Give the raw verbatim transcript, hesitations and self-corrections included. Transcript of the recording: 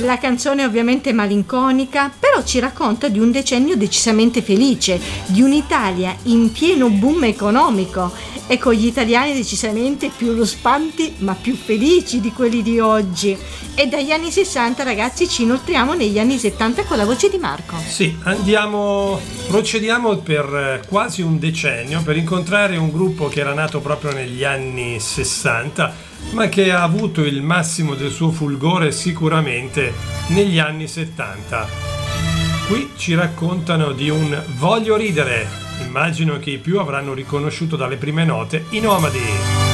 La canzone è ovviamente malinconica, però ci racconta di un decennio decisamente felice, di un'Italia in pieno boom economico e con gli italiani decisamente più ruspanti ma più felici di quelli di oggi. E dagli anni sessanta, ragazzi, ci inoltriamo negli anni settanta con la voce di Marco. Sì, andiamo, procediamo per quasi un decennio per incontrare un gruppo che era nato proprio negli anni sessanta, ma che ha avuto il massimo del suo fulgore sicuramente negli anni settanta. Qui ci raccontano di un Voglio ridere. Immagino che i più avranno riconosciuto dalle prime note i Nomadi.